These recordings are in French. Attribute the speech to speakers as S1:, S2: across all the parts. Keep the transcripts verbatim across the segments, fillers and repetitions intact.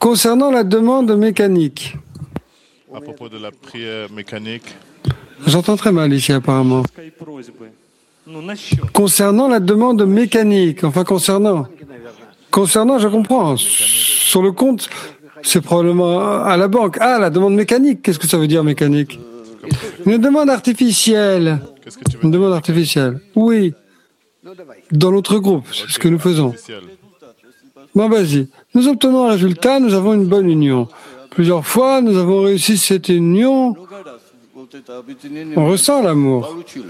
S1: Concernant la demande mécanique.
S2: À propos de la prière mécanique.
S1: J'entends très mal ici apparemment. Concernant la demande mécanique, enfin concernant. Concernant, je comprends. Sur le compte, c'est probablement à la banque. Ah, la demande mécanique, qu'est-ce que ça veut dire mécanique? Une demande artificielle.
S2: Qu'est-ce que tu veux
S1: Une
S2: dire?
S1: demande artificielle. Oui. Dans notre groupe, c'est ce que nous faisons. Bon, vas-y. Nous obtenons un résultat, nous avons une bonne union. Plusieurs fois, nous avons réussi cette union. On ressent l'amour.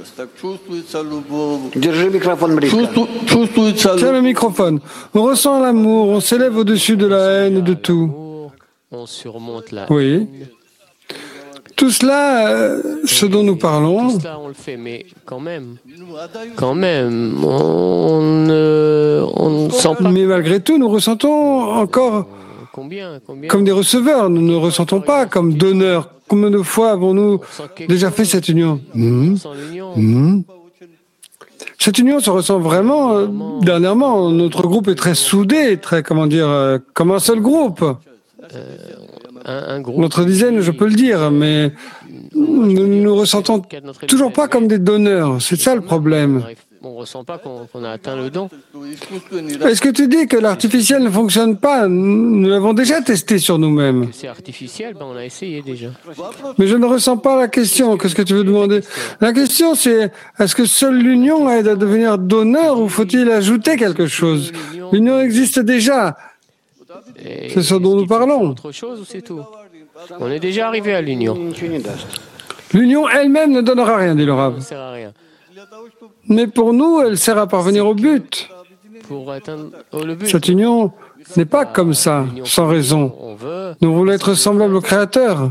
S1: Tiens le microphone. On ressent l'amour, on s'élève au-dessus de la haine et de tout.
S3: On surmonte la
S1: Oui. Tout cela, euh, ce dont nous parlons.
S3: Tout cela, on le fait, mais quand même, quand même, on ne on ne sent pas.
S1: Mais malgré tout, nous ressentons encore
S3: Combien, combien
S1: comme des receveurs. Nous ne ressentons pas comme donneurs. Combien de fois avons-nous déjà fait cette union? Mmh. Mmh. Cette union se ressent vraiment. Euh, dernièrement, notre groupe est très soudé, très, comment dire, euh, comme un seul groupe.
S3: Euh, un, un groupe
S1: Notre dizaine, je peux le dire, mais nous ne nous ressentons toujours pas comme des donneurs. C'est ça le problème.
S3: On ne ressent pas qu'on qu'on a atteint le don.
S1: Est-ce que tu dis que l'artificiel ne fonctionne pas? Nous l'avons déjà testé sur nous-mêmes.
S3: C'est artificiel, ben on a essayé déjà.
S1: Mais je ne ressens pas la question. Qu'est-ce que tu veux demander? La question, c'est est-ce que seule l'union aide à devenir donneur ou faut-il ajouter quelque chose? L'union existe déjà. C'est ce dont nous parlons.
S3: Autre chose ou c'est tout? On est déjà arrivé à l'union.
S1: L'union elle-même ne donnera rien, dit le
S3: Ça
S1: Rav.
S3: ne sert à rien.
S1: Mais pour nous, elle sert à parvenir au but.
S3: Pour atteindre oh, le but.
S1: Cette union n'est pas comme ça, sans raison.
S3: On veut,
S1: Nous voulons être semblables au Créateur.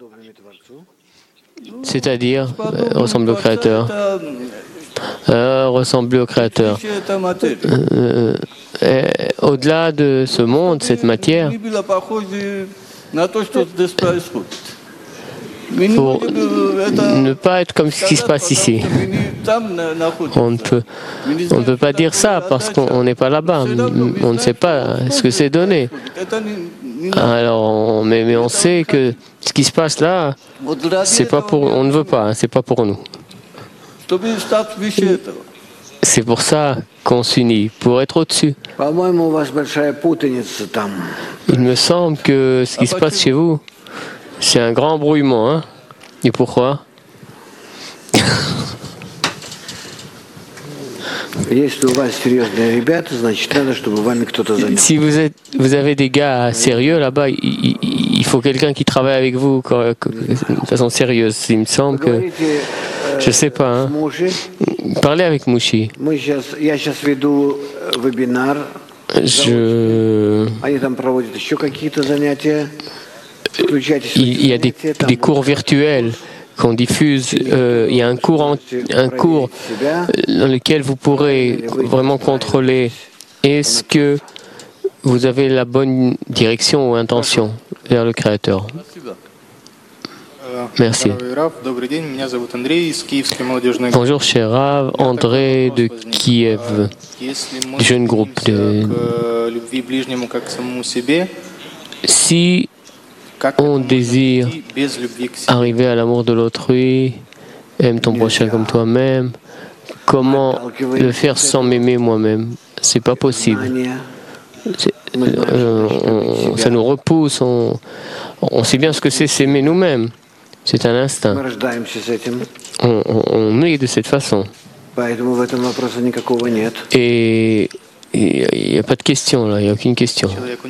S3: c'est-à-dire euh, ressembler au Créateur. Euh, ressembler au Créateur. Euh, euh, au-delà de ce monde, cette matière, pour ne pas être comme ce qui se passe ici. On ne peut, on ne peut pas dire ça parce qu'on n'est pas là-bas. On ne sait pas ce que c'est donné. Alors, on, mais, mais on sait que ce qui se passe là, c'est pas pour, on ne veut pas, c'est pas pour nous. C'est pour ça qu'on s'unit, pour être au-dessus. Il me semble que ce qui se passe chez vous, c'est un grand embrouillement, hein? Et pourquoi? Si vous êtes, vous avez des gars sérieux là-bas, il, il, il faut quelqu'un qui travaille avec vous de façon sérieuse. Il me semble que, je sais pas. Hein. Parlez avec Mouchi. Je... Il y a des, des cours virtuels qu'on diffuse. Euh, il y a un cours, en, un cours dans lequel vous pourrez vraiment contrôler est-ce que vous avez la bonne direction ou intention vers le Créateur. Merci. Bonjour, cher Rav, André de Kiev, du jeune groupe. De... Si on désire arriver à l'amour de l'autrui, aime ton prochain comme toi-même, comment le faire sans m'aimer moi-même? C'est pas possible. Euh, on, ça nous repousse, on, on sait bien ce que c'est s'aimer nous-mêmes. C'est un instinct. On, on, on est de cette façon. Et il n'y a pas de question là, il n'y a aucune question.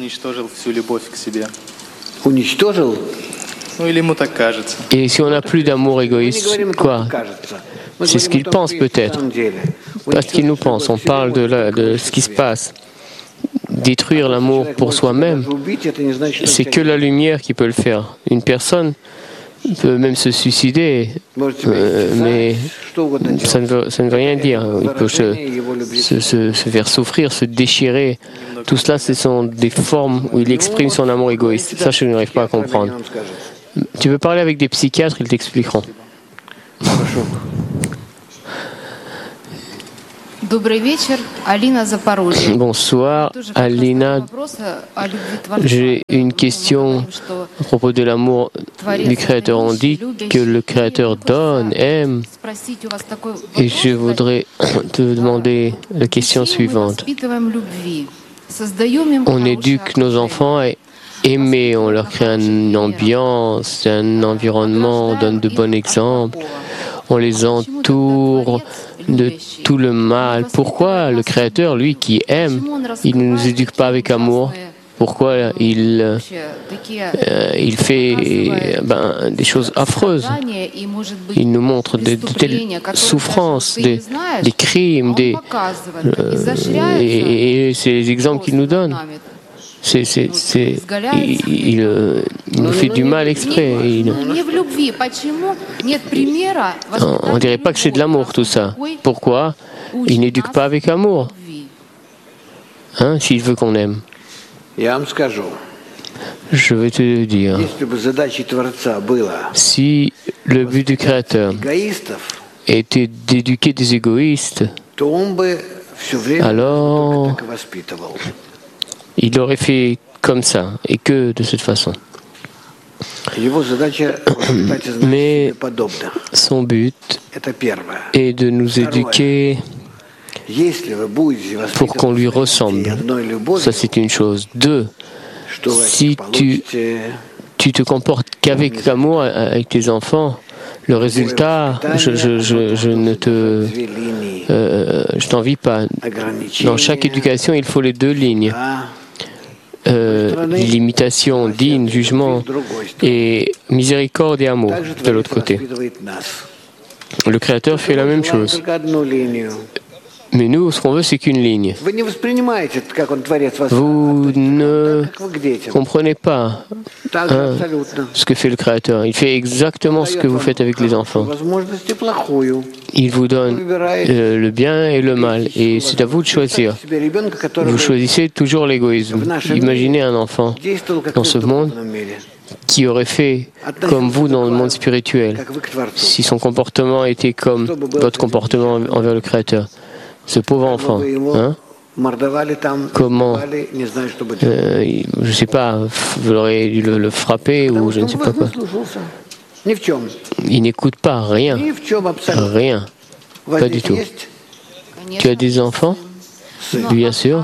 S3: Et si on n'a plus d'amour égoïste, quoi? C'est ce qu'il pense peut-être. Pas ce qu'il nous pense. On parle de, la, de ce qui se passe. Détruire l'amour pour soi-même, c'est que la lumière qui peut le faire. Une personne peut même se suicider, euh, mais ça ne, veut, ça ne veut rien dire. Il peut se, se, se, se faire souffrir, se déchirer. Tout cela, ce sont des formes où il exprime son amour égoïste. Ça, je n'arrive pas à comprendre. Tu veux parler avec des psychiatres, ils t'expliqueront. Bonsoir, Alina. J'ai une question à propos de l'amour du Créateur. On dit que le Créateur donne, aime. Et je voudrais te demander la question suivante. On éduque nos enfants à aimer, on leur crée une ambiance, un environnement, on donne de bons exemples, on les entoure de tout le mal. Pourquoi le Créateur, lui qui aime, il ne nous éduque pas avec amour? Pourquoi il, euh, il fait ben, des choses affreuses? Il nous montre de, de telles souffrances, des, des crimes, des, euh, et, et c'est les exemples qu'il nous donne. C'est, c'est, c'est, il, il, il nous fait du mal exprès. Il, on ne dirait pas que c'est de l'amour tout ça. Pourquoi? Il n'éduque pas avec amour. Hein, s'il veut qu'on aime. Je vais te dire, si le but du Créateur était d'éduquer des égoïstes, alors il aurait fait comme ça, et que de cette façon. Mais son but est de nous éduquer pour qu'on lui ressemble. Ça, c'est une chose. Deux, si tu, tu te comportes qu'avec amour avec tes enfants, le résultat, je, je, je, je ne te, euh, je t'envie pas. Dans chaque éducation, il faut les deux lignes. Euh, l'imitation, digne, jugement et miséricorde et amour de l'autre côté. Le Créateur fait la même chose. Mais nous, ce qu'on veut, c'est qu'une ligne. Vous ne comprenez pas hein, ce que fait le Créateur. Il fait exactement ce que vous faites avec les enfants. Il vous donne euh, le bien et le mal. Et c'est à vous de choisir. Vous choisissez toujours l'égoïsme. Imaginez un enfant dans ce monde qui aurait fait comme vous dans le monde spirituel, si son comportement était comme votre comportement envers le Créateur. Ce pauvre enfant, hein? Comment, euh, je ne sais pas, vous aurez dû le, le frapper ou je ne sais pas quoi. Il n'écoute pas, rien, rien, pas du tout. Tu as des enfants? Bien sûr.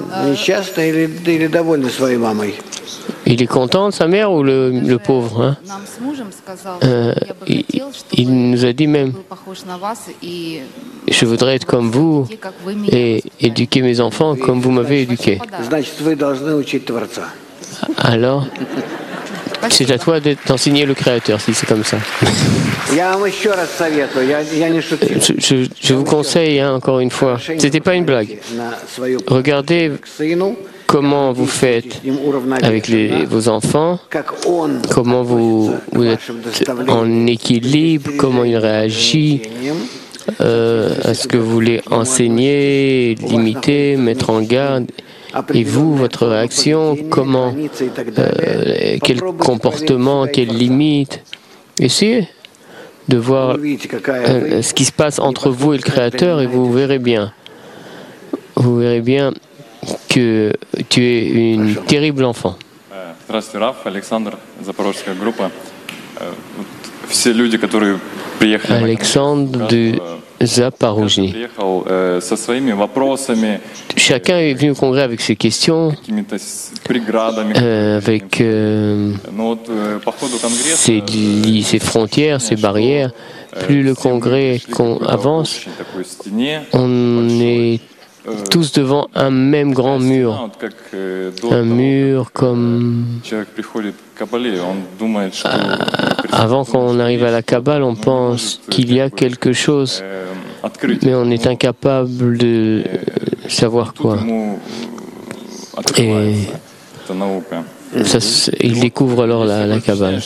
S3: Il est content de sa mère ou le, le pauvre hein? euh, il, il nous a dit même, je voudrais être comme vous et éduquer mes enfants comme vous m'avez éduqué. Alors, c'est à toi d'enseigner le Créateur si c'est comme ça. Je, je, je vous conseille hein, encore une fois, c'était pas une blague. Regardez comment vous faites avec les, vos enfants, comment vous, vous êtes en équilibre, comment il réagit euh, à ce que vous voulez enseigner, limiter, mettre en garde. Et vous, votre réaction, comment, euh, quel comportement, quelle limite. Essayez de voir euh, ce qui se passe entre vous et le Créateur et vous verrez bien. Vous verrez bien que tu es une terrible enfant.
S4: Здравствуйте, Раф, Александр, Запорожская группа. Все люди, которые приехали
S3: Alexandre de Zaporozhye. Chacun est venu au congrès avec ses questions, euh, avec euh, ses, ses frontières, ses barrières. Plus le congrès avance, on est tous devant un même grand mur. Un mur comme... Avant qu'on arrive à la Kabbale, on pense qu'il y a quelque chose, mais on est incapable de savoir quoi. Et ça, il découvre alors la, la Kabbale.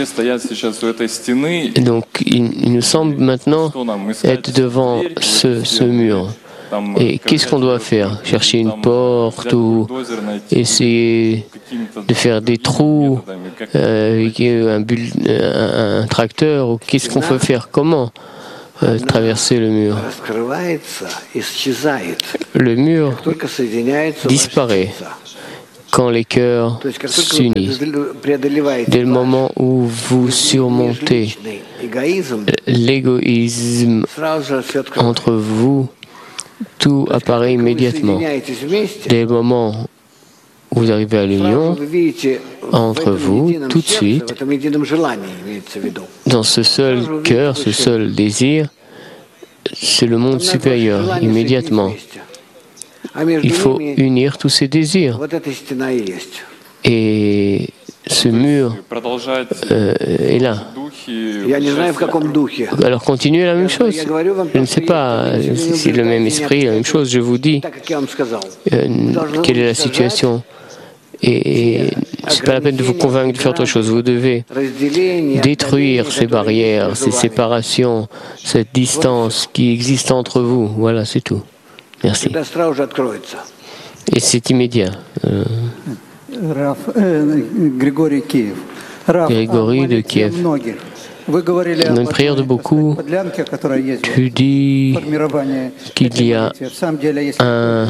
S3: Donc, il, il nous semble maintenant être devant ce, ce mur. Et qu'est-ce qu'on doit faire? Chercher une porte ou essayer de faire des trous euh, avec un, bulle, un, un tracteur ou qu'est-ce qu'on peut faire? Comment euh, traverser le mur. Le mur disparaît quand les cœurs s'unissent. Dès le moment où vous surmontez l'égoïsme entre vous, tout apparaît immédiatement. Dès le moment où vous arrivez à l'union entre vous, tout de suite, dans ce seul cœur, ce seul désir, c'est le monde supérieur, immédiatement. Il faut unir tous ces désirs. Et ce mur euh, est là. Alors continuez la même chose. Je ne sais pas si c'est le même esprit, la même chose. Je vous dis euh, quelle est la situation. Et ce n'est pas la peine de vous convaincre de faire autre chose. Vous devez détruire ces barrières, ces séparations, cette distance qui existe entre vous. Voilà, c'est tout. Merci. Et c'est immédiat. Euh... Grégory de Kiev. Dans une prière de beaucoup, tu dis qu'il y a un...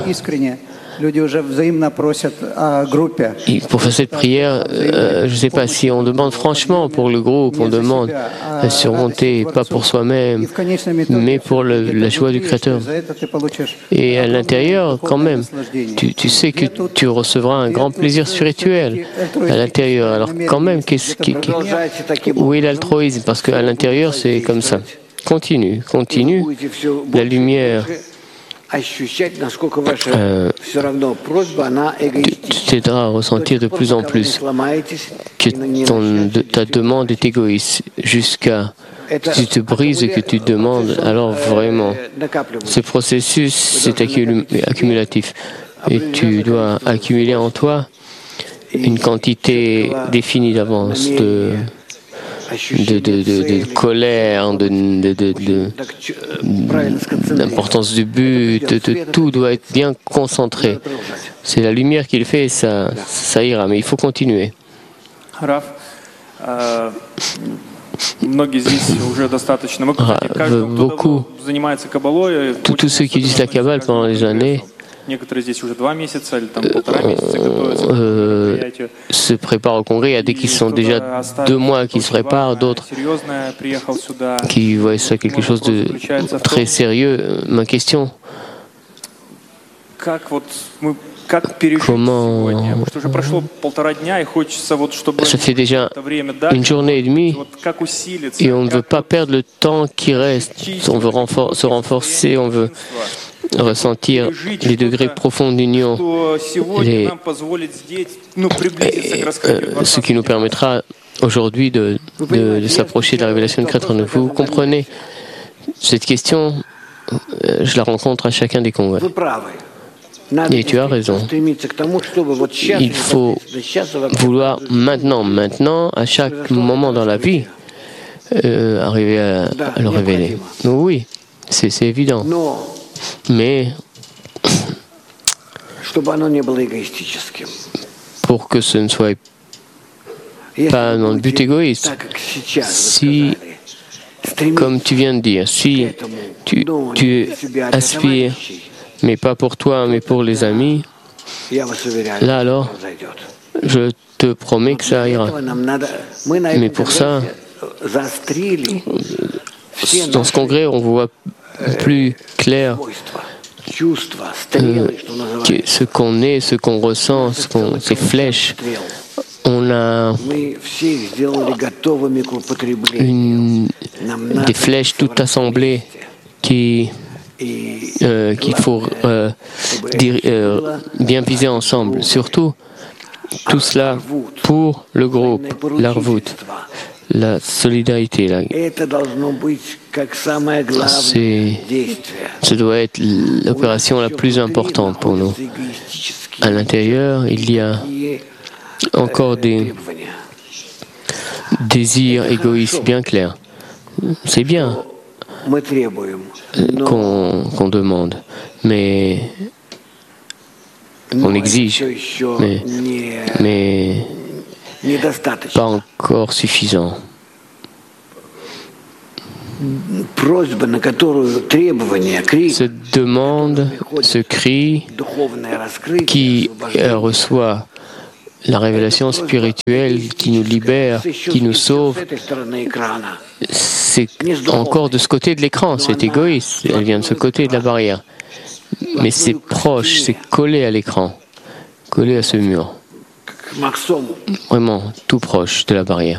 S3: Pour faire cette prière, euh, je ne sais pas si on demande franchement pour le groupe, on demande à surmonter, pas pour soi-même, mais pour le, la joie du Créateur. Et à l'intérieur, quand même, tu, tu sais que tu recevras un grand plaisir spirituel à l'intérieur. Alors quand même, qu'est-ce qui, qui, où est l'altruisme? Parce qu'à l'intérieur, c'est comme ça. Continue, continue. La lumière... Euh, tu t'aideras à ressentir de plus en plus que ton, de, ta demande est égoïste jusqu'à ce que tu te brises et que tu te demandes. Alors vraiment, ce processus c'est accumulatif et tu dois accumuler en toi une quantité définie d'avance de De, de, de, de colère, de, de, de, de, d'importance du but, de, de, tout doit être bien concentré. C'est la lumière qui le fait et ça, ça ira, mais il faut continuer. Rav, euh, beaucoup, tous ceux qui disent la Kabbale pendant des années, Euh, se préparent au congrès. Il y a des qui sont déjà deux mois qui se préparent, d'autres qui voient ça quelque chose de très sérieux. Ma question, comment ça fait déjà une journée et demie et on ne veut pas perdre le temps qui reste. On veut renfor- se renforcer, on veut ressentir les degrés profonds d'union, les, euh, ce qui nous permettra aujourd'hui de, de, de s'approcher de la révélation de Créateur. Vous comprenez cette question, euh, je la rencontre à chacun des congrès. Et tu as raison. Il faut vouloir maintenant, maintenant, à chaque moment dans la vie, euh, arriver à, à le révéler. Oui, c'est, c'est évident. Mais pour que ce ne soit pas dans le but égoïste, si, comme tu viens de dire, si tu, tu aspires, mais pas pour toi, mais pour les amis, là alors, je te promets que ça ira. Mais pour ça, dans ce congrès, on voit plus clair euh, ce qu'on est, ce qu'on ressent, ce qu'on, ces flèches. On a une, des flèches toutes assemblées qui, euh, qu'il faut euh, dire, euh, bien viser ensemble. Surtout, tout cela pour le groupe, l'Arvut, la solidarité. La, c'est, ce doit être l'opération la plus importante pour nous. À l'intérieur, il y a encore des désirs égoïstes bien clairs. C'est bien qu'on, qu'on demande, mais on exige, mais, mais pas encore suffisant. Cette demande, ce cri qui reçoit la révélation spirituelle qui nous libère, qui nous sauve, c'est encore de ce côté de l'écran, c'est égoïste, elle vient de ce côté de la barrière. Mais c'est proche, c'est collé à l'écran, collé à ce mur. Vraiment, tout proche de la barrière.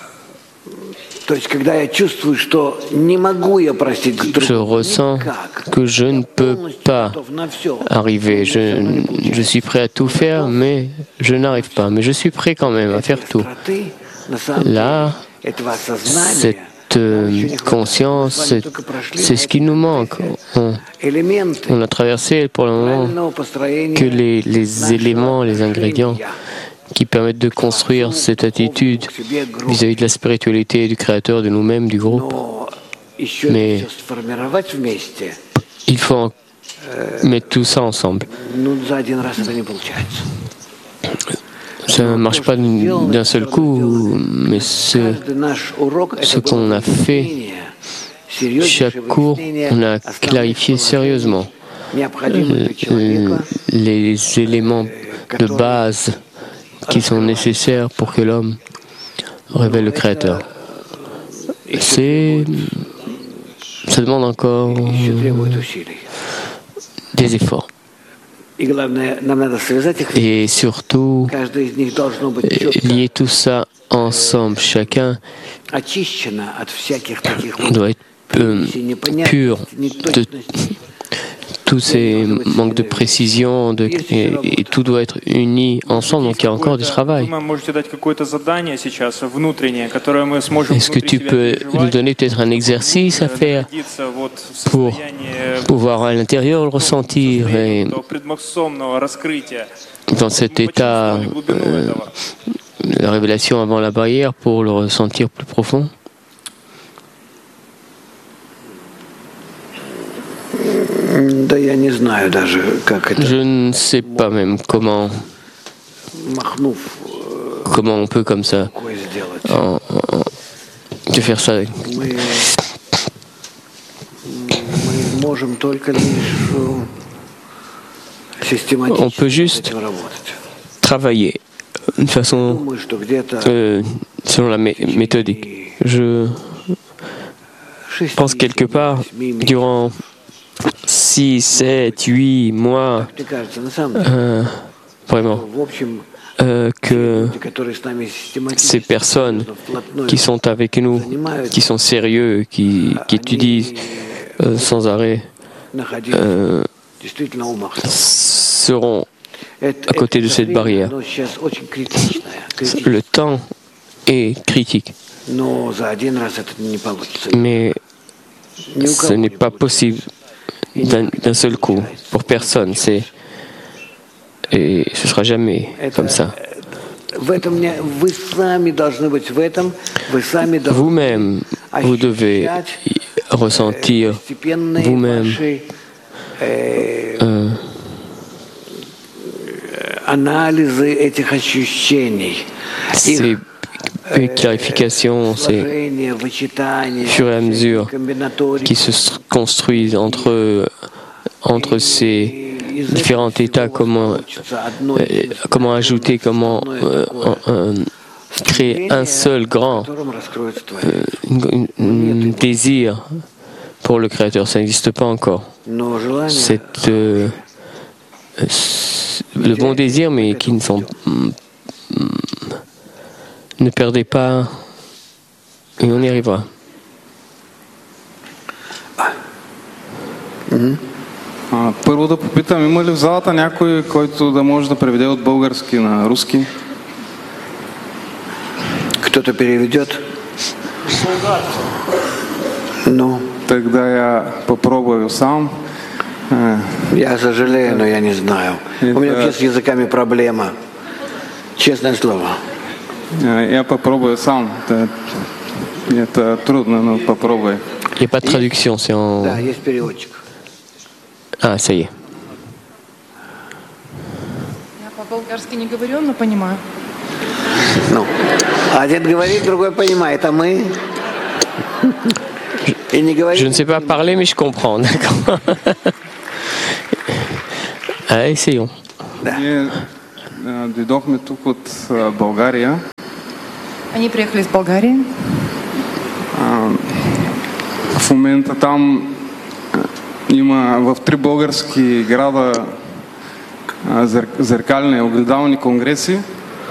S3: Je ressens que je ne peux pas arriver. Je, je suis prêt à tout faire, mais je n'arrive pas. Mais je suis prêt quand même à faire tout. Là, cette conscience, c'est, c'est ce qui nous manque. On, on a traversé pour le moment que les, les éléments, les ingrédients qui permettent de construire cette attitude vis-à-vis de la spiritualité du Créateur, de nous-mêmes, du groupe. Mais il faut mettre tout ça ensemble. Ça ne marche pas d'un seul coup, mais ce, ce qu'on a fait, chaque cours, on a clarifié sérieusement les éléments de base qui sont nécessaires pour que l'homme révèle le Créateur. C'est, ça demande encore des efforts. Et surtout, lier tout ça ensemble, chacun doit être euh, pur de tous ces manques de précision de, et, et tout doit être uni ensemble, donc il y a encore du travail. Est-ce que tu peux nous donner peut-être un exercice à faire pour pouvoir à l'intérieur le ressentir et dans cet état, euh, la révélation avant la barrière pour le ressentir plus profond? Je ne sais pas même comment, comment on peut comme ça en, en, de faire ça. On peut juste travailler d'une façon euh, selon la mé méthodique. Je pense quelque part durant six, sept, huit mois, euh, vraiment, euh, que ces personnes qui sont avec nous, qui sont sérieux, qui, qui étudient euh, sans arrêt, euh, seront à côté de cette barrière. Le temps est critique, mais ce n'est pas possible d'un seul coup, pour personne, c'est et ce sera jamais comme ça. Vous-même, vous devez ressentir vous-même euh, ces clarifications, ces fur et à mesure qui se construisent entre, entre ces différents états, comment, euh, comment ajouter, comment euh, euh, créer un seul grand euh, une, une désir pour le Créateur. Ça n'existe pas encore. Cette, euh, le bon désir, mais qui ne sont ne perdez pas et on y arrivera.
S5: Първо да попитам, има ли в залата някой, който да може да преведе от български на руски?
S1: Кто-то переведет? Ну.
S5: Тогда я попробую сам.
S1: Я сожалею, но я не знаю. У меня вообще с языками проблема. Честное слово.
S5: Я попробую сам. Это, это трудно, но попробуй.
S3: Il n'y a pas de traduction, c'est en...
S1: Да, есть переводчик.
S3: Ah, ça y est.
S6: Я по-болгарски не говорю, но понимаю.
S1: Ну, один говорит, другой понимает, а мы...
S3: Je, je ne sais pas parler, mais je comprends, d'accord. Allez, essayons.
S5: Ние а, дойдохме тук от а, България.
S6: Они приехали из Болгарии.
S5: А, в момента там а, има в три български града а, зер, зеркални огледални конгреси.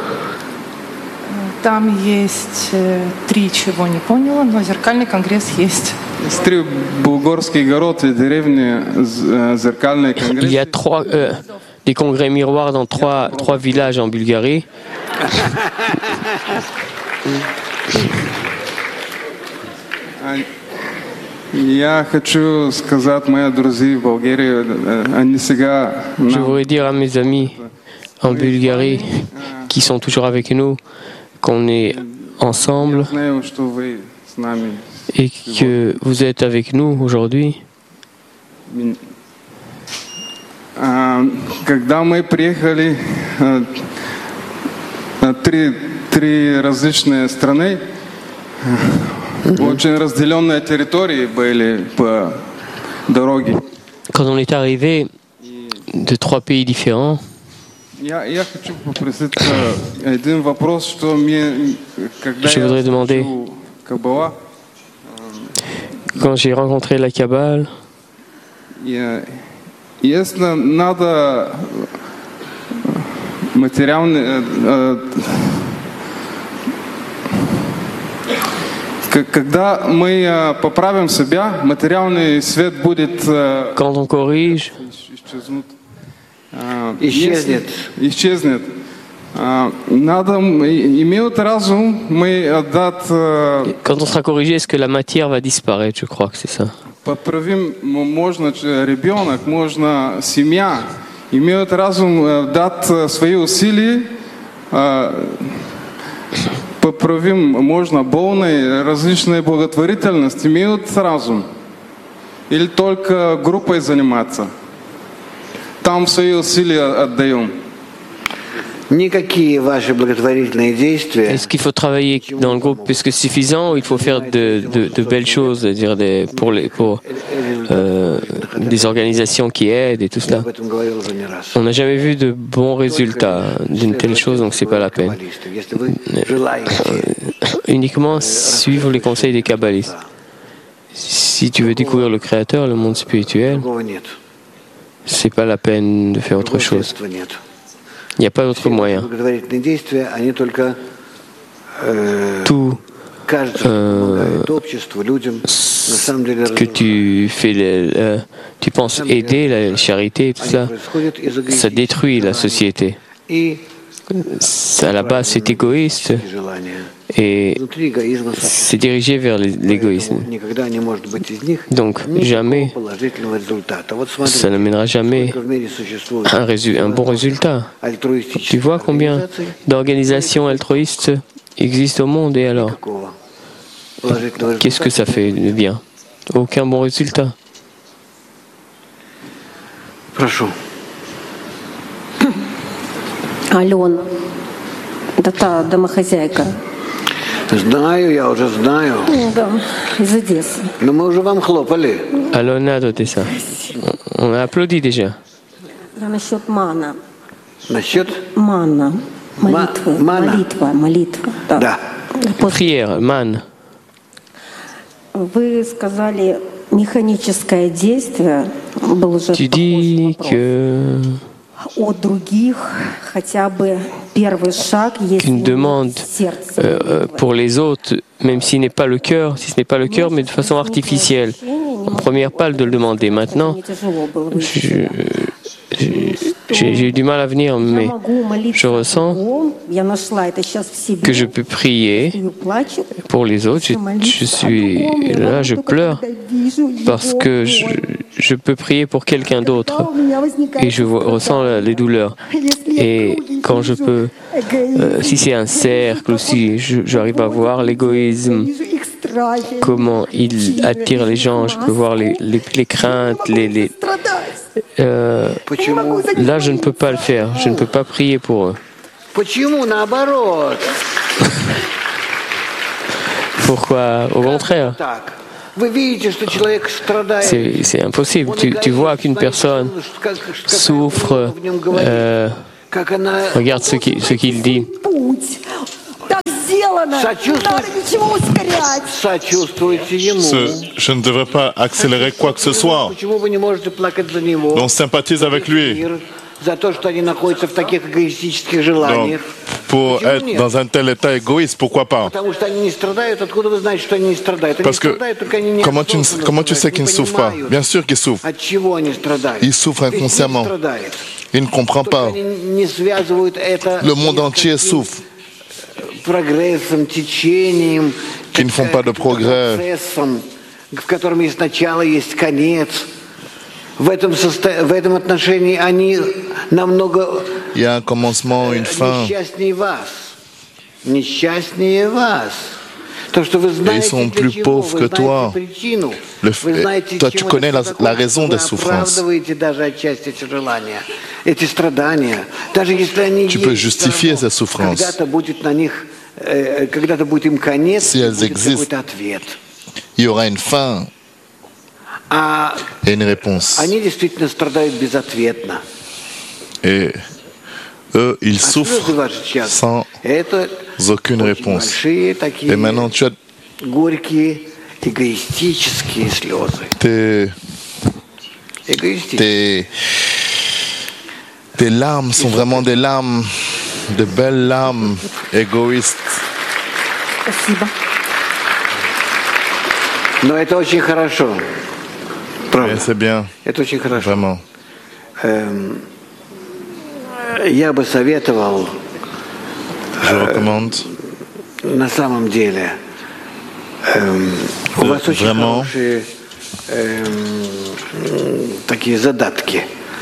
S6: Там есть э, три, чего не поняла, но зеркальный конгресс есть.
S5: С три български города и деревни зеркални конгреси.
S3: Il y a trois, euh, des congrès miroirs dans trois, trois villages en Bulgarie.
S5: Я хочу сказать, мои друзья в Болгарии, они сега...
S3: Je voudrais dire à mes amis en Bulgarie qui sont toujours avec nous qu'on est ensemble
S5: Знаю, что вы с нами.
S3: et que vous êtes avec nous aujourd'hui.
S5: А, Когда мы приехали а, на три, три различные страны, очень разделенные территории были по дороге.
S3: Quand on est arrivé de trois pays différents,
S5: Я, я хочу попросить а, один вопрос, что мне, когда
S3: Je
S5: я
S3: voudrais demander.
S5: слушаю Каббала,
S3: quand j'ai rencontré la Kabbale,
S5: я- если надо материальный, э, э, к- когда мы э, поправим себя, материальный свет будет э,
S3: quand on corrige,
S5: исчезнут. А,
S7: Исчезнет.
S5: если- Исчезнет. А, Надо м- и- иметь разум, мы отдать, э,
S3: quand on sera corrigé, est-ce que la matière va disparaître? Je crois que c'est ça.
S5: поправим, м- можно ч- ребенок, можно семья, имеют разум э, дать э, свои усилия, э, поправим, можно полной различной благотворительности, имеют разум. Или только группой заниматься. Там свои усилия отдаем.
S7: Никакие ваши благотворительные действия
S3: Est-ce qu'il faut travailler dans le groupe? Est-ce que c'est suffisant ou il faut faire de, de, de belles choses, c'est-à-dire des, pour, les, pour euh, des organisations qui aident et tout
S7: я
S3: cela?
S7: об этом говорил уже не раз.
S3: On n'a jamais vu de bons résultats d'une telle chose, donc c'est pas la peine.
S7: Если вы желаете
S3: Uniquement suivre les conseils des kabbalistes. Si tu veux découvrir le Créateur, le monde spirituel,
S7: другого нет.
S3: c'est pas la peine de faire autre
S7: Другого
S3: chose.
S7: средства нет.
S3: Il n'y a pas d'autre
S7: Все
S3: moyen.
S7: благотворительные действия, они только э,
S3: Tout
S7: кажется, что помогают обществу, людям. На самом деле
S3: que tu fais, le- le- tu penses aider la charité et tout
S7: они
S3: ça,
S7: происходят из
S3: ça
S7: эгоистических
S3: détruit la société.
S7: и
S3: À la base, c'est égoïste
S7: желания.
S3: et
S7: Внутри эгоизма
S3: c'est dirigé vers l'égoïsme.
S7: поэтому никогда не может быть из них
S3: Donc,
S7: никакого
S3: jamais,
S7: положительного результата. Вот
S3: ça
S7: смотрите,
S3: n'amènera jamais
S7: сколько в мире существует
S3: un, résu- un bon résultat. Tu
S7: альтруистических
S3: vois combien
S7: организаций,
S3: d'organisations altruistes existent au monde et alors,
S7: никакого положительного
S3: qu'est-ce que ça
S7: результата.
S3: fait de bien? Aucun bon résultat.
S7: Прошу.
S8: Алена, это та домохозяйка.
S7: Знаю, я уже знаю.
S8: Да, из Одессы.
S7: Но мы уже вам хлопали.
S3: Alona d'Odessa. On a applaudi déjà.
S8: Я насчет мана.
S7: Насчет?
S8: Мана. Молитвы.
S7: мана.
S8: Молитва, молитва. Да.
S7: Да.
S3: Prière, man.
S8: Вы сказали, механическое действие был уже
S3: Tu
S8: похожий
S3: dis
S8: вопрос.
S3: que
S8: От других хотя бы первый шаг, если
S3: qu'une demande
S8: сердце.
S3: euh, pour les autres, même s'il n'est pas le cœur, si ce n'est pas le cœur, mais de façon artificielle. En première pas de le demander. Maintenant,
S8: Мне тяжело было
S3: je-
S8: выйти.
S3: j'ai j'ai eu du mal à venir, mais
S8: Я могу молиться
S3: je ressens
S8: Богу. Я нашла это сейчас в себе.
S3: que je peux prier
S8: Я плачу.
S3: pour les autres. Je, je suis là, je pleure parce que je, je peux prier pour quelqu'un d'autre et je vois- ressens la- les douleurs. Et quand je peux, euh, si c'est un cercle aussi, je- j'arrive à voir l'égoïsme, comment il attire les gens, je peux voir les, les, les craintes, les, les, euh,
S7: Почему?
S3: là je ne peux pas le faire, je ne peux pas prier pour eux.
S7: Почему наоборот?
S3: Pourquoi? Au contraire.
S7: Так.
S3: C'est, c'est impossible. Tu, tu vois qu'une personne souffre. Euh, regarde ce qu'il, ce qu'il dit.
S2: Ce, je ne devrais pas accélérer quoi que ce soit. On sympathise avec lui. Donc, pour être dans un tel état égoïste, pourquoi pas? Parce que comment tu, comment tu sais qu'il ne souffre pas? Bien sûr qu'il souffre. Il souffre inconsciemment. Il ne comprend pas. Le monde entier souffre. Qui ne font pas de progrès. Il y a un commencement, une fin. Et ils sont plus pauvres que toi. Le fait, toi, tu connais la, la raison des souffrances. Tu peux justifier ces souffrances. Si elles existent, il y aura une fin et une réponse. Et eux, ils souffrent sans aucune réponse. Et maintenant, tu as tes, tes, tes larmes sont vraiment des larmes, de belles larmes égoïstes. Mais c'est bien, vraiment.
S7: Я бы советовал,
S2: Je recommande
S7: на самом деле, у вас очень хорошие такие задатки,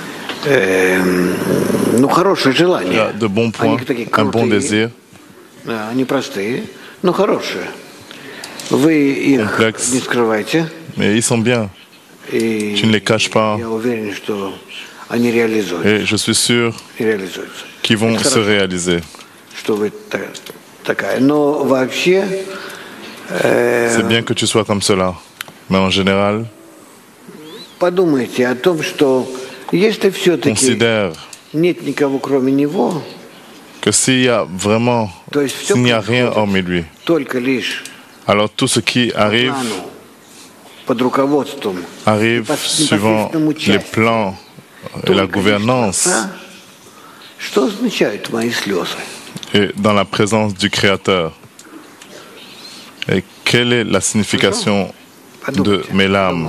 S7: ну хорошие желания.
S2: de bons points, un bon désir.
S7: Они простые, но хорошие. Вы их не скрывайте.
S2: Mais ils sont bien. Tu ne les caches pas.
S7: Я уверен, что они реализуются.
S2: Et je suis sûr qu'ils vont se réaliser. C'est bien que tu sois comme cela. Mais en général, considère que s'il y a vraiment, s'il n'y a rien hormis lui, alors tout ce qui arrive arrive suivant les plans et la gouvernance et dans la présence du Créateur. Et quelle est la signification de mes larmes?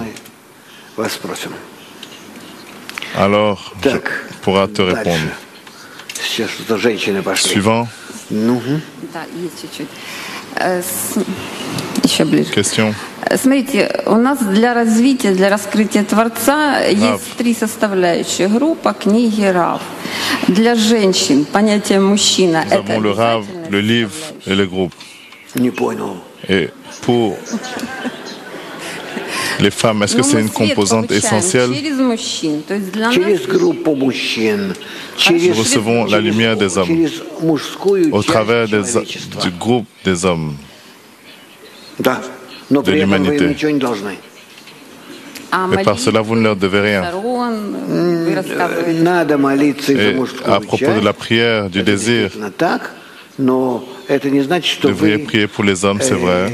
S2: Alors, je pourrai te répondre. Suivant. Question.
S9: Смотрите, у нас для развития, для раскрытия Творца есть три составляющие. Группа, книги, Рав. Для женщин понятие мужчина – это
S2: le Rav, le livre et le groupe. Et pour les femmes, est-ce que c'est une composante essentielle? Nous recevons la lumière des hommes au travers des, du groupe des hommes, de l'humanité. Mais par cela, vous ne leur devez rien. Et à propos de la prière, du désir, vous devriez prier pour les hommes, c'est vrai.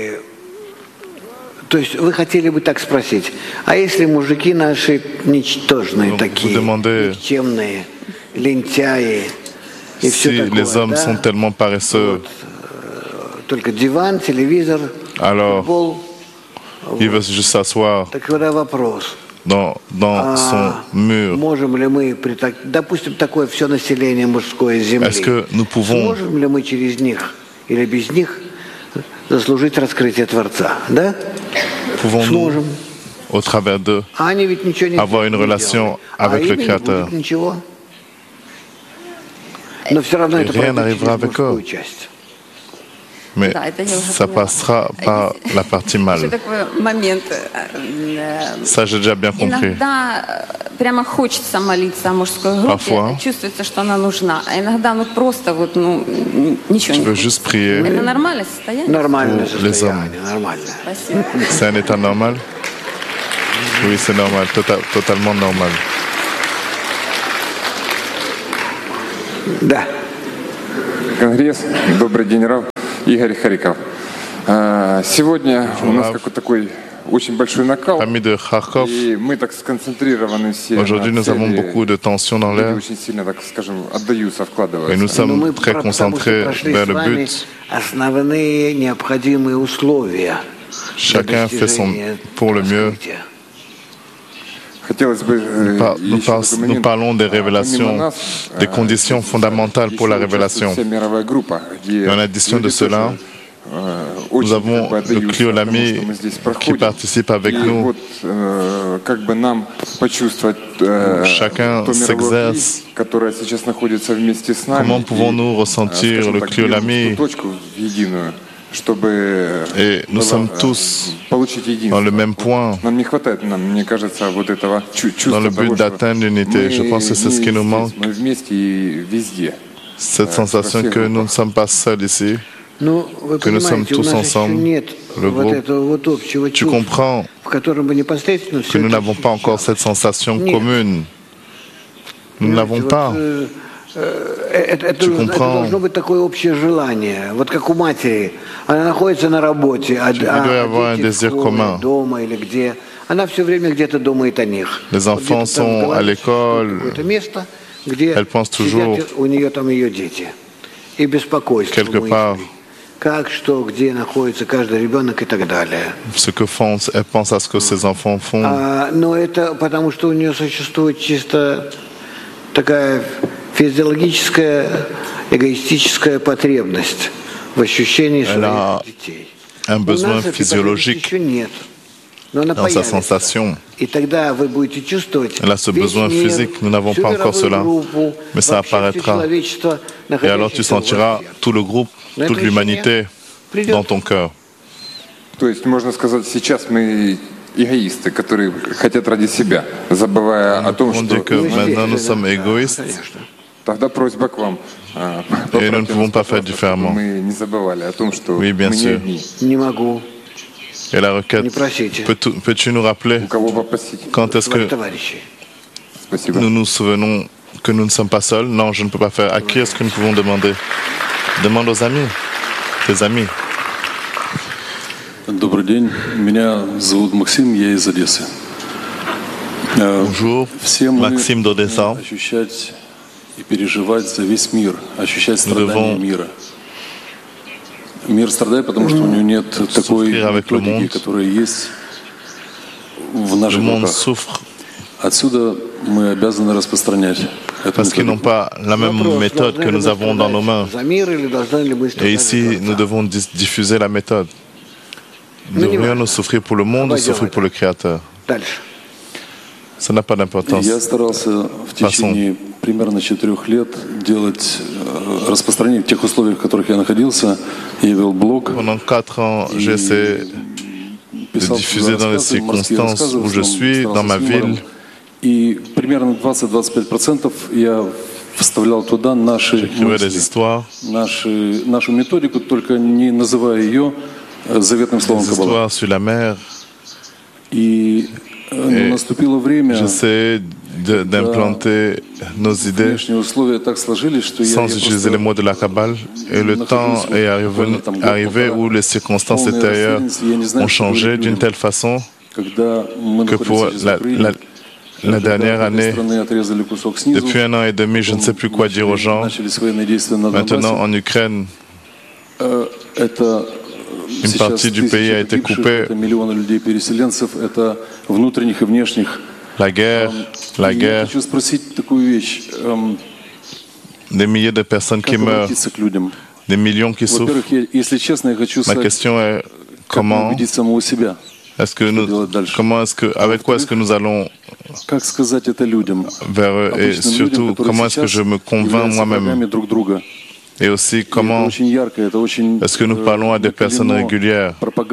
S7: То есть вы хотели бы так спросить, а если мужики наши ничтожные такие, никчемные, лентяи и все такое,
S2: les hommes sont tellement paresseux,
S7: только диван, телевизор,
S2: alors il veut juste s'asseoir dans, dans son mur.
S7: Можем ли мы, допустим, такое все население мужское земли,
S2: est-ce que nous pouvons,
S7: можем ли мы через них или без них заслужить раскрытие Творца, да?
S2: Pouvons-nous, au travers d'eux, avoir une relation avec le Créateur? Et rien n'arrivera avec eux. Mais ça passera par la partie mal. Ça, j'ai déjà bien compris. Parfois, tu veux juste prier pour les hommes. C'est un état normal? Oui, c'est normal, total, totalement normal.
S7: Да.
S10: Конгресс. Добрый день, Рав. Игорь Харьков. Сегодня у нас какой-то такой очень большой накал.
S2: Ami de Kharkov.
S10: И мы так сконцентрированы все.
S2: Aujourd'hui, nous avons beaucoup de tension dans l'air.
S10: Очень сильно, так скажем, отдаются, вкладываются.
S2: Et nous sommes très concentrés vers le but.
S7: Основные необходимые условия.
S2: Chacun fait son pour le mieux. Nous, par, nous, par, nous parlons des révélations, des conditions fondamentales pour la révélation. Et en addition de cela, nous avons le Cliolami qui participe avec nous. Chacun s'exerce. Comment pouvons-nous ressentir le Cliolami? Et nous sommes tous dans le même point, dans le but d'atteindre l'unité. Je pense que c'est ce qui nous manque, cette sensation que nous ne sommes pas seuls ici, que nous sommes tous ensemble, le groupe. Tu comprends que nous n'avons pas encore cette sensation commune. Nous ne l'avons pas.
S7: Это, это, это должно быть такое общее желание. Вот как у матери. Она находится на работе, а, а дети в школе, дома или где. Она все время где-то думает о них.
S2: Les enfants sont à l'école.
S7: Место, где
S2: Elle pense toujours
S7: у нее там ее дети. И беспокойство.
S2: Quelque part.
S7: Как, что, где находится каждый ребенок и так далее.
S2: Ce que font, elle pense à ce que ses enfants font.
S7: А, но это потому, что у нее существует чисто такая физиологическая, эгоистическая потребность в ощущении своих детей.
S2: Un besoin physiologique dans sa sensation. Elle a ce besoin physique, nous n'avons pas encore cela, mais ça apparaîtra. Et alors tu sentiras tout le groupe, toute l'humanité dans ton cœur.
S10: То есть можно сказать, сейчас мы эгоисты, которые хотят ради себя, забывая о том, что
S2: maintenant nous sommes égoïstes. Et nous ne pouvons pas faire différemment. Oui, bien sûr. Et la requête, peux-tu, peux-tu nous rappeler quand est-ce que nous nous souvenons que nous ne sommes pas seuls? Non, je ne peux pas faire. À qui est-ce que nous pouvons demander? Demande aux amis, tes amis.
S11: Добрый день. Меня зовут Максим, я из Одессы.
S2: Bonjour, Maxime d'Odessa.
S11: И переживать за весь мир, ощущать страдания мира. Мир страдает, потому что у него нет такой методики, которая есть в наших руках. Отсюда мы обязаны распространять.
S2: Parce qu'ils n'ont pas la même méthode que nous avons dans nos mains. Et ici, nous devons diffuser la méthode. Devrions-nous souffrir pour le monde ou souffrir pour le Créateur? Ça n'a pas d'importance.
S11: Я старался в течение примерно четырех лет делать распространение в тех условиях, в которых я находился. Я вел блог.
S2: Pendant quatre ans, j'ai essayé de diffuser dans les circonstances où je suis, dans ma ville.
S11: И примерно двадцать-двадцать пять процентов я вставлял туда наши мысли, наши, нашу методику, только не называя ее заветным словом Каббала. И наступило время,
S2: j'essaie de, d'implanter nos idées sans utiliser les mots de la Kabbale. Et le temps est arrivé, arrivé où les circonstances extérieures ont changé d'une telle façon que pour la, la, la dernière année, depuis un an et demi, je ne sais plus quoi dire aux gens. Maintenant, en Ukraine, une partie du pays a été coupée. La guerre, la guerre, des milliers de personnes qui meurent, des millions qui souffrent. Ma question est comment est-ce que nous, comment est-ce que, avec quoi est-ce que nous allons vers eux, et surtout comment est-ce que je me convainc moi-même? Et aussi, comment est-ce que nous parlons à des personnes régulières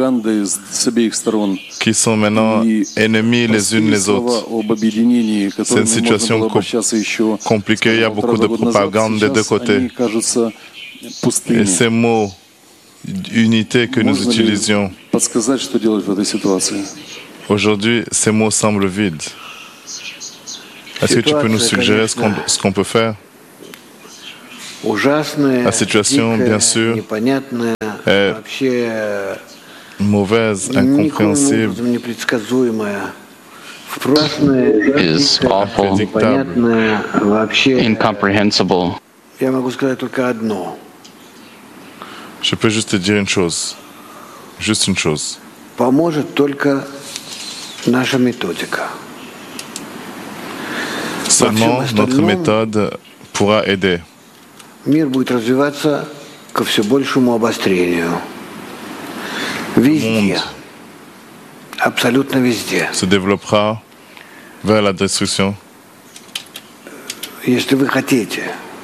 S2: qui sont maintenant ennemies les unes les autres. C'est une situation compliquée, il y a beaucoup de propagande des deux côtés. Et ces mots, unité que nous utilisions, aujourd'hui, ces mots semblent vides. Est-ce que tu peux nous suggérer ce qu'on, ce qu'on peut faire? La situation, bien sûr, est mauvaise, incompréhensible,
S12: is awful, incomprehensible.
S2: Je peux juste te dire une chose, juste une chose. Seulement notre méthode pourra aider.
S7: Мир будет развиваться ко все большему обострению. Везде. Абсолютно везде.
S2: Se développera vers la destruction.
S7: Если вы хотите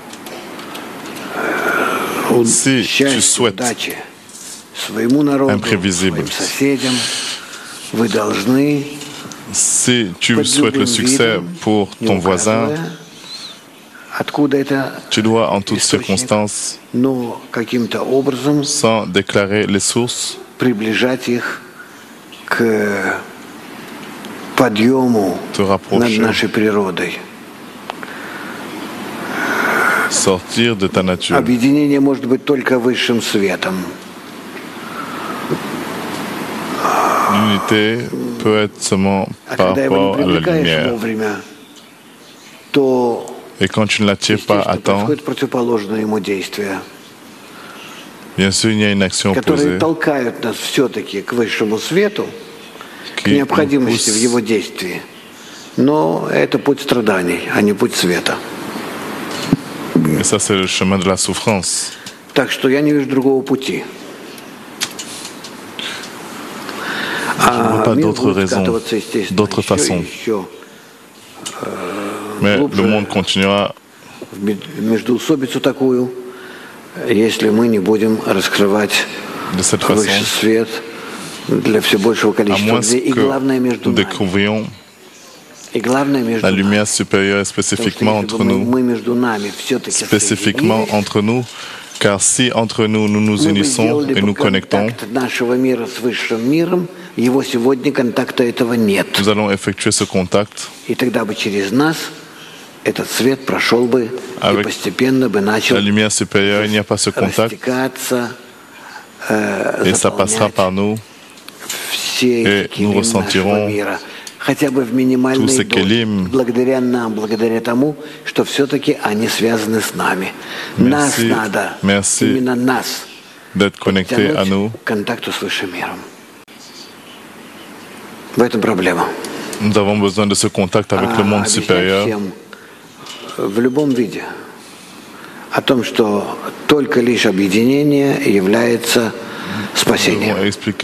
S2: si tu souhaites
S7: своему народу, своим соседям, вы должны
S2: si tu souhaites le succès pour ton voisin, tu dois en toutes circonstances, sans déclarer les sources, te rapprocher, sortir de ta nature. L'unité peut être seulement par rapport à la lumière. Et quand tu ne l'attires pas à temps, bien sûr, il y a une action opposée qui nous pousse. Et ça, c'est le chemin de la souffrance. Je ne vois pas d'autres raisons, d'autres façons. Mais le monde continuera de cette façon, à moins que nous découvrions la lumière supérieure est spécifiquement entre nous, spécifiquement entre nous, car si entre nous, nous nous unissons et nous connectons, nous allons effectuer ce contact. Avec la lumière supérieure, il n'y a pas ce contact et ça passera par nous et nous ressentirons tous ces kélim. Merci, merci d'être connecté à nous. Nous avons besoin de ce contact avec le monde supérieur.
S7: В любом виде о том, что только лишь объединение является спасением.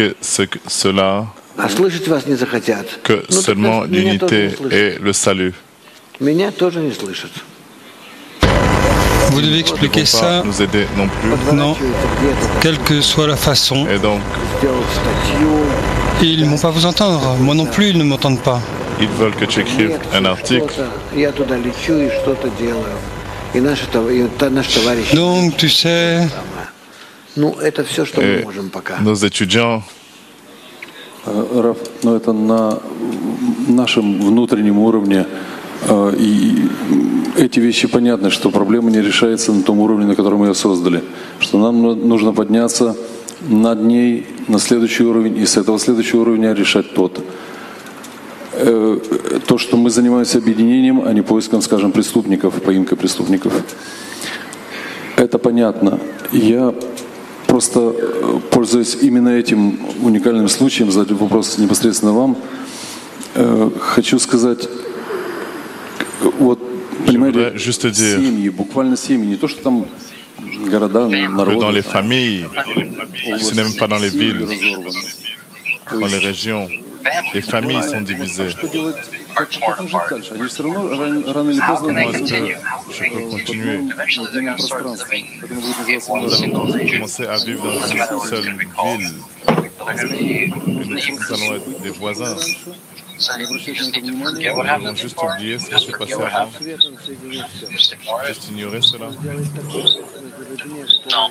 S7: А слышать вас не захотят.
S2: Que seulement l'unité est le salut.
S7: Меня тоже не слышат.
S1: Vous devez expliquer ça,
S2: nous aider non plus.
S1: Non, quelle que soit la façon.
S2: Et donc,
S1: ils ne vont pas vous entendre. Moi non plus, ils ne m'entendent pas.
S2: Ils veulent que tu écrives un article.
S1: Donc, tu sais,
S2: et nos étudiants,
S11: Раф, но это на нашем внутреннем уровне, и эти вещи понятны, что проблема не решается на том уровне, на котором мы ее создали, что нам нужно подняться над ней на следующий уровень, и с этого следующего уровня решать тот. То, что мы занимаемся объединением, а не поиском, скажем, преступников, поимкой преступников. Это понятно. Я просто, пользуясь именно этим уникальным случаем, задать вопрос непосредственно вам, хочу сказать, вот, понимаете, семьи, буквально семьи, не то, что там города, народы.
S2: Dans les familles, ce n'est même pas dans les villes, dans les régions. Les familles sont divisées.
S11: как, как жить дальше? Они все равно рано, рано или поздно будут
S2: continuer. Nous allons commencer à vivre dans une seule ville. Et nous allons être des voisins. Nous avons juste oublié ce qui s'est passé avant. Juste ignorer cela. Non.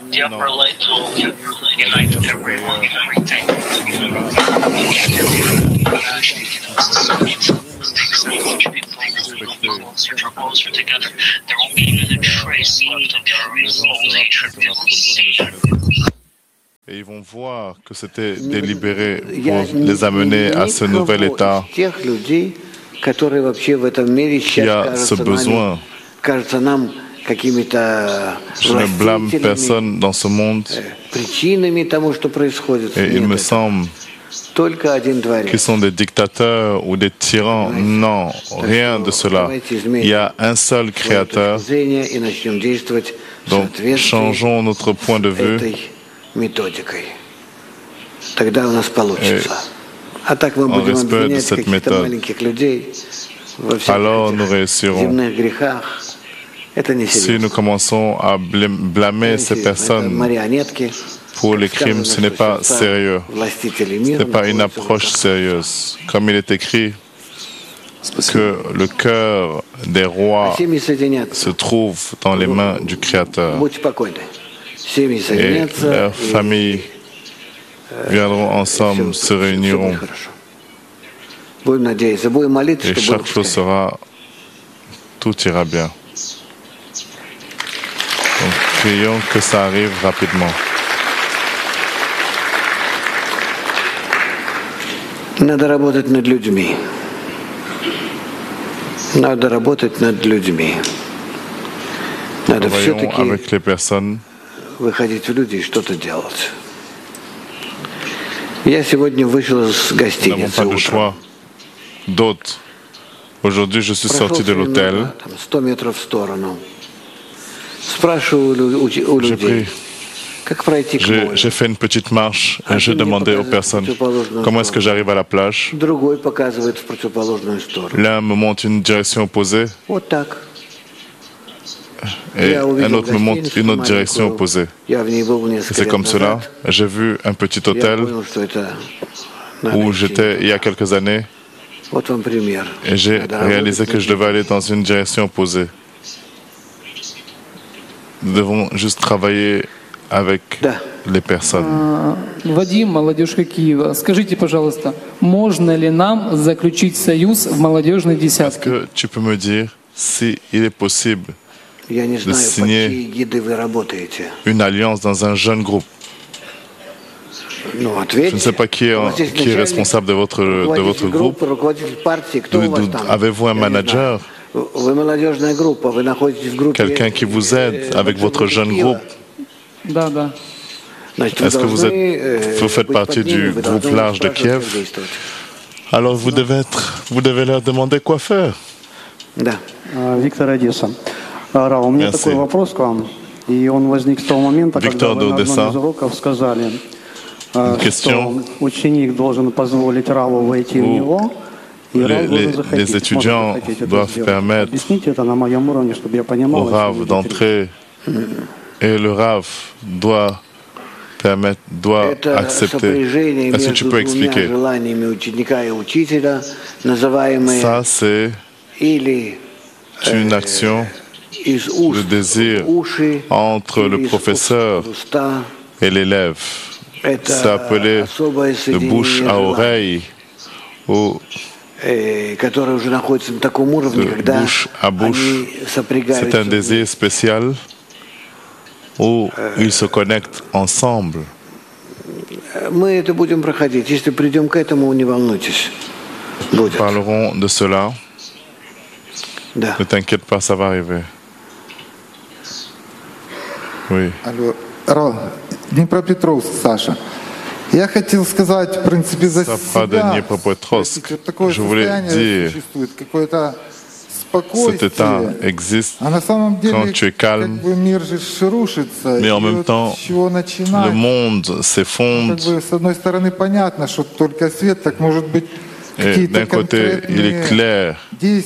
S2: Et ils vont voir que c'était délibéré pour les amener à ce nouvel état qui a ce besoin. Je ne blâme personne dans ce monde. Et il me semble qu'ils sont des dictateurs ou des tyrans. Non, rien de cela. Il y a un seul créateur. Donc, changeons notre point de vue. Et en respect de cette méthode, alors nous réussirons. Si nous commençons à blâmer ces personnes pour les crimes, ce n'est pas sérieux. Ce n'est pas une approche sérieuse. Comme il est écrit que le cœur des rois se trouve dans les mains du Créateur. Et leurs familles viendront ensemble, se réuniront. Et chaque chose sera, tout ira bien. Donc, prions que ça arrive rapidement.
S7: Надо работать над людьми. Надо работать над людьми. Надо все-таки
S2: avec les personnes.
S7: Выходить в люди и что-то делать. Я сегодня вышел из гостиницы утром.
S2: D'autres. Aujourd'hui, je suis sorti de l'hôtel.
S7: сто метров в сторону. Спрашиваю у людей.
S2: J'ai fait une petite marche et je demandais aux personnes comment est-ce que j'arrive à la plage. L'un me montre une direction opposée et un autre me montre une autre direction opposée. C'est comme cela. J'ai vu un petit hôtel où j'étais il y a quelques années et j'ai réalisé que je devais aller dans une direction opposée. Nous devons juste travailler avec les personnes.
S13: Вадим, молодежка Киева, скажите, пожалуйста, можно ли нам заключить союз в молодежной десятке?
S2: Est-ce que tu peux me dire si il est possible de signer une alliance dans un jeune groupe? Je ne sais pas qui est, qui est responsable de votre, de votre groupe. Avez-vous un manager? Quelqu'un qui vous aide avec votre jeune groupe? Est-ce que vous, êtes, vous faites partie du groupe large de Kiev? Alors vous devez, être, vous devez leur demander quoi faire.
S14: Victor Одесса. Ра, у меня такой вопрос к вам. И он возник с того момента, когда вы на одном из уроков сказали, что ученик должен позволить Раву войти в него.
S2: Les, les, les étudiants doivent permettre au Rav d'entrer et le Rav doit permettre, doit accepter. Est-ce que tu peux expliquer? Ça, c'est une action de désir entre le professeur et l'élève. C'est appelé de bouche à oreille ou de bouche à bouche. C'est un désir spécial où ils se connectent ensemble.
S7: Nous
S2: parlerons de cela. Ne t'inquiète pas, ça va arriver. Oui.
S15: Алло, Днепропетровск, Саша. Я хотел сказать, в принципе, за себя.
S2: Je voulais dire, cet état existe quand tu es calme, mais en même temps, le monde s'effondre. Et d'un côté, il est clair qu'il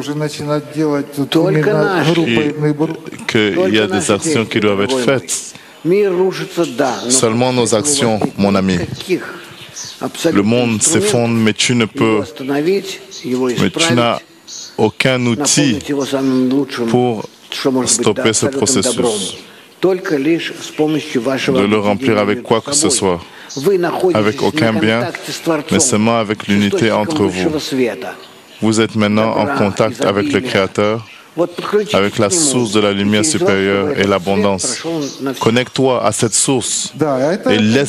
S2: y a des actions qui doivent être faites. Seulement nos actions, mon ami. Le monde s'effondre, mais tu ne peux, mais tu n'as aucun outil pour stopper ce processus, de le remplir avec quoi que ce soit, avec aucun bien, mais seulement avec l'unité entre vous. Vous êtes maintenant en contact avec le Créateur, avec la source de la lumière supérieure et l'abondance. Connecte-toi à cette source et laisse